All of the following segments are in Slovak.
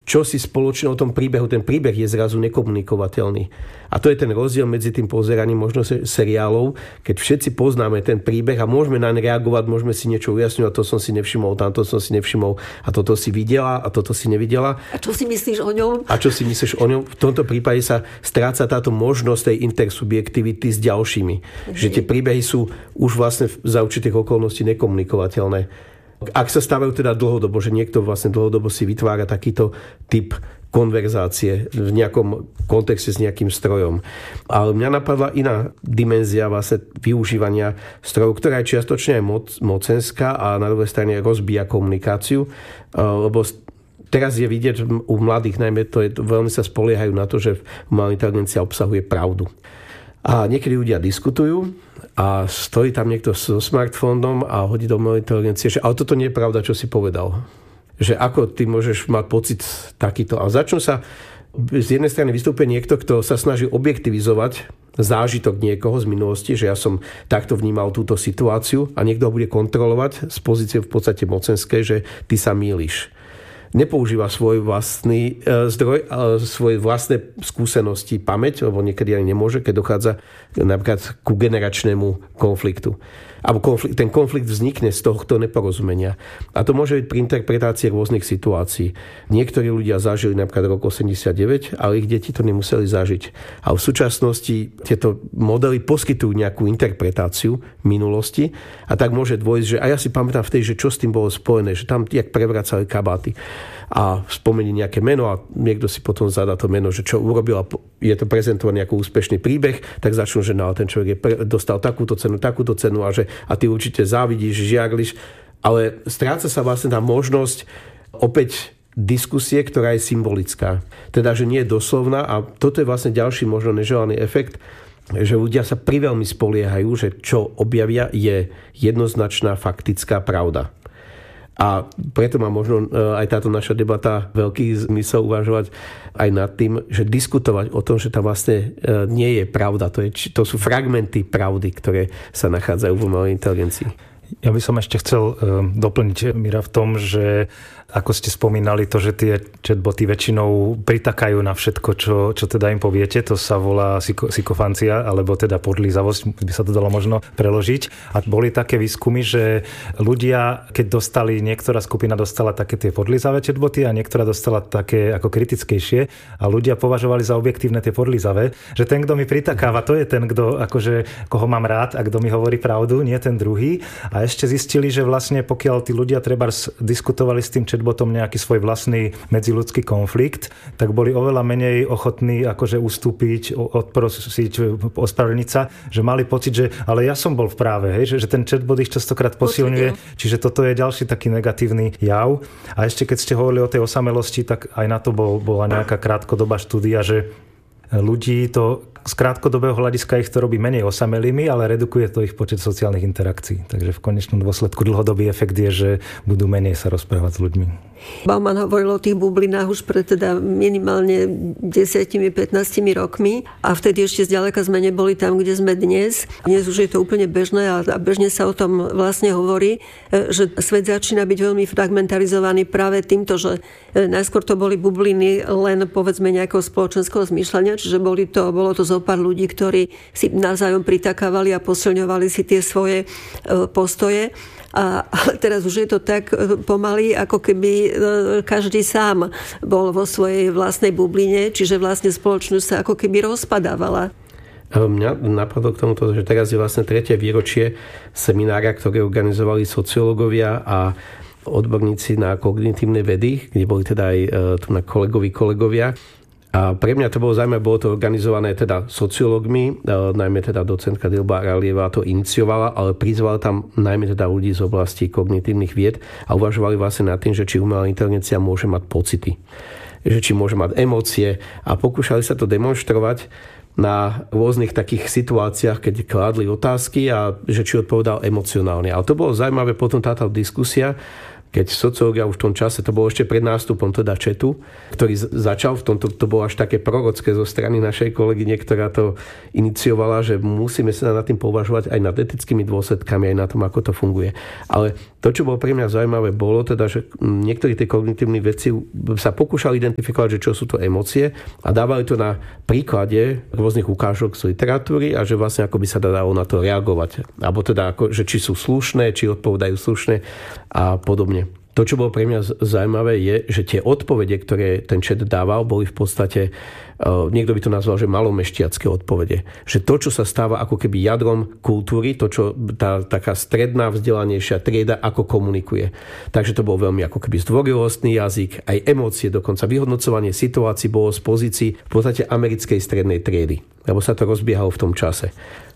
čo si spoločne o tom príbehu. Ten príbeh je zrazu nekomunikovateľný. A to je ten rozdiel medzi tým pozeraním možno seriálov, keď všetci poznáme ten príbeh a môžeme naň reagovať, môžeme si niečo ujasňovať, to som si nevšimol, tamto som si nevšimol a toto si videla a toto si nevidela. A čo si myslíš o ňom? A čo si myslíš o ňom? V tomto prípade sa stráca táto možnosť tej intersubjektivity s ďalšími. Že tie príbehy sú už vlastne za určitých okolností nekomunikovateľné. Ak sa stávajú teda dlhodobo, že niekto vlastne dlhodobo si vytvára takýto typ konverzácie v nejakom kontexte s nejakým strojom. Ale mňa napadla iná dimenzia vlastne využívania strojov, ktorá je čiastočne aj mocenská a na druhej strane rozbíja komunikáciu, lebo teraz je vidieť u mladých, najmä veľmi sa spoliehajú na to, že umelá inteligencia obsahuje pravdu. A niekedy ľudia diskutujú a stojí tam niekto so smartfónom a hodí do umelej inteligencie, že ale toto nie je pravda, čo si povedal. Že ako ty môžeš mať pocit takýto. A začnú sa, z jednej strany vystúpi niekto, kto sa snaží objektivizovať zážitok niekoho z minulosti, že ja som takto vnímal túto situáciu a niekto ho bude kontrolovať z pozície v podstate mocenskej, že ty sa mýliš. Nepoužíva svoj vlastný zdroj, svoje vlastné skúsenosti, pamäť, lebo niekedy ani nemôže, keď dochádza napríklad ku generačnému konfliktu. Alebo ten konflikt vznikne z tohto neporozumenia. A to môže byť pri interpretácii rôznych situácií. Niektorí ľudia zažili napríklad rok 89, ale ich deti to nemuseli zažiť. A v súčasnosti tieto modely poskytujú nejakú interpretáciu minulosti a tak môže dôjsť, že a ja si pamätám vtedy, že čo s tým bolo spojené, že tam jak prevracali kabáty a spomení nejaké meno a niekto si potom zadá to meno, že čo urobil a je to prezentovaný ako úspešný príbeh, tak začnú, že ten človek dostal takúto cenu a ty určite závidíš, žiarliš, ale stráca sa vlastne tá možnosť opäť diskusie, ktorá je symbolická. Teda, že nie je doslovná a toto je vlastne ďalší možno neželaný efekt, že ľudia sa priveľmi spoliehajú, že čo objavia je jednoznačná faktická pravda. A preto má možno aj táto naša debata veľký zmysel uvažovať aj nad tým, že diskutovať o tom, že tam vlastne nie je pravda. To sú fragmenty pravdy, ktoré sa nachádzajú v umelej inteligencii. Ja by som ešte chcel doplniť, Mira, v tom, že ako ste spomínali to, že tie chatboty väčšinou pritakajú na všetko, čo teda im poviete. To sa volá sykofancia, alebo teda podlízavosť, by sa to dalo možno preložiť. A boli také výskumy, že ľudia, keď niektorá skupina dostala také tie podlízavé chatboty a niektorá dostala také ako kritickejšie a ľudia považovali za objektívne tie podlízavé, že ten, kto mi pritakáva, to je ten, koho mám rád a kto mi hovorí pravdu, nie ten druhý. A ešte zistili, že vlastne pokiaľ tí ľudia trebárs diskutovali s tým chatbotom nejaký svoj vlastný medziľudský konflikt, tak boli oveľa menej ochotní akože ustúpiť, odprosiť, ospravedlniť sa, že mali pocit, že ale ja som bol v práve, hej, že ten chatbot ich častokrát posilňuje. Čiže toto je ďalší taký negatívny jav. A ešte keď ste hovorili o tej osamelosti, tak aj na to bola nejaká krátkodobá štúdia, že ľudí to z krátkodobého hľadiska ich to robí menej osamelými, ale redukuje to ich počet sociálnych interakcií. Takže v konečnom dôsledku dlhodobý efekt je, že budú menej sa rozprávať s ľuďmi. Bauman hovoril o tých bublinách už pred teda minimálne 10-15 rokmi a vtedy ešte zďaleka sme neboli tam, kde sme dnes. Dnes už je to úplne bežné a bežne sa o tom vlastne hovorí, že svet začína byť veľmi fragmentarizovaný práve týmto, že najskôr to boli bubliny len povedzme nejakého spoločenského zmýšľania, čiže bolo to zo pár ľudí, ktorí si navzájom pritakávali a posilňovali si tie svoje postoje. Ale teraz už je to tak pomaly, ako keby každý sám bol vo svojej vlastnej bubline, čiže vlastne spoločnosť sa ako keby rozpadávala. Mňa napadlo k tomuto, že teraz je vlastne 3. výročie seminára, ktoré organizovali sociológovia a odborníci na kognitívne vedy, kde boli teda aj tu na kolegovia. A pre mňa to bolo zaujímavé, bolo to organizované teda sociológmi, najmä teda docentka Dilba Ralieva to iniciovala, ale prizvala tam najmä teda ľudí z oblasti kognitívnych vied a uvažovali vlastne nad tým, že či umelá inteligencia môže mať pocity, že či môže mať emócie a pokúšali sa to demonštrovať na rôznych takých situáciách, keď kládli otázky a že či odpovedal emocionálne. Ale to bolo zaujímavé potom táto diskusia, keď sociológia už v tom čase, to bolo ešte pred nástupom teda chatu, ktorý začal v tomto, to bolo až také prorocké zo strany našej kolegyne, ktorá to iniciovala, že musíme sa nad tým považovať aj nad etickými dôsledkami, aj na tom, ako to funguje. Ale to, čo bolo pre mňa zaujímavé, bolo teda, že niektorí tie kognitívni vedci sa pokúšali identifikovať, že čo sú to emócie a dávali to na príklade rôznych ukážok z literatúry a že vlastne ako by sa dalo na to reagovať. Alebo teda, že či sú slušné, či odpovedajú slušne a podobne. To, čo bolo pre mňa zaujímavé, je, že tie odpovede, ktoré ten chat dával, boli v podstate, niekto by to nazval, že malomešťacké odpovede. Že to, čo sa stáva ako keby jadrom kultúry, to, čo tá taká stredná vzdelanejšia trieda, ako komunikuje. Takže to bol veľmi ako keby zdvorilostný jazyk, aj emócie, dokonca vyhodnocovanie situácií bolo z pozícií v podstate americkej strednej triedy, lebo sa to rozbiehalo v tom čase.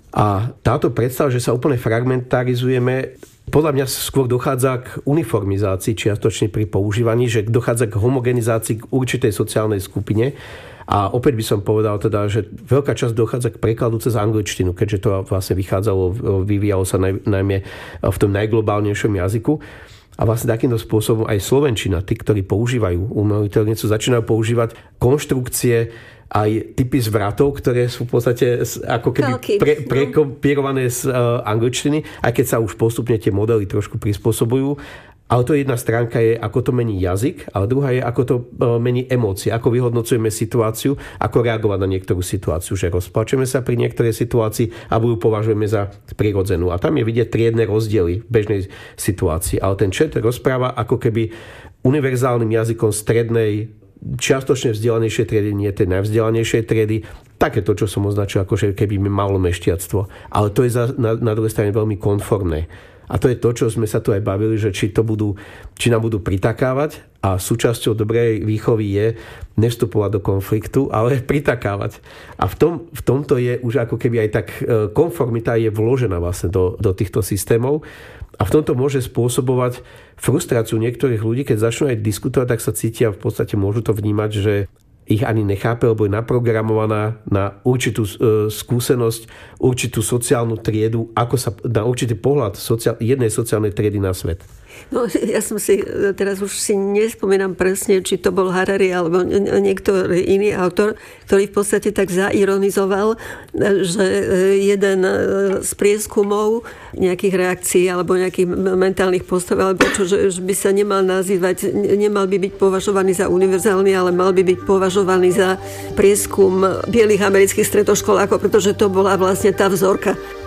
A táto predstava, že sa úplne fragmentarizujeme, podľa mňa skôr dochádza k uniformizácii čiastočne pri používaní, že dochádza k homogenizácii k určitej sociálnej skupine. A opäť by som povedal teda, že veľká časť dochádza k prekladu cez angličtinu, keďže to vlastne vyvíjalo sa najmä v tom najglobálnejšom jazyku. A vlastne takýmto spôsobom aj slovenčina, tí, ktorí používajú umelú inteligenciu, začínajú používať konštrukcie aj typy zvratov, ktoré sú v podstate ako keby prekopírované z angličtiny, aj keď sa už postupne tie modely trošku prispôsobujú. Ale to jedna stránka je, ako to mení jazyk, ale druhá je, ako to mení emócie, ako vyhodnocujeme situáciu, ako reagovať na niektorú situáciu, že rozplačeme sa pri niektorej situácii a ju považujeme za prirodzenú. A tam je vidieť triedne rozdiely v bežnej situácii. Ale ten chat rozpráva ako keby univerzálnym jazykom strednej, čiastočne vzdelanejšej triedy, nie tej najvzdelanejšej triedy, také to, čo som označil ako že keby malomešťactvo. Ale to je na druhej strane veľmi konformné. A to je to, čo sme sa tu aj bavili, že či nám budú pritakávať a súčasťou dobrej výchovy je nevstupovať do konfliktu, ale pritakávať. A v tomto je už ako keby aj tak konformita je vložená vlastne do týchto systémov. A v tomto môže spôsobovať frustráciu niektorých ľudí, keď začnú aj diskutovať, tak sa cítia, v podstate môžu to vnímať, že ich ani nechápe, lebo je naprogramovaná na určitú skúsenosť, určitú sociálnu triedu, na určitý pohľad jednej sociálnej triedy na svet. No, ja som teraz už si nespomínam presne, či to bol Harari alebo niektorý iný autor, ktorý v podstate tak zaironizoval, že jeden z prieskumov nejakých reakcií alebo nejakých mentálnych postav, alebo že by sa nemal by byť považovaný za univerzálny, ale mal by byť považovaný za prieskum bielých amerických stredoškolákov, pretože to bola vlastne tá vzorka.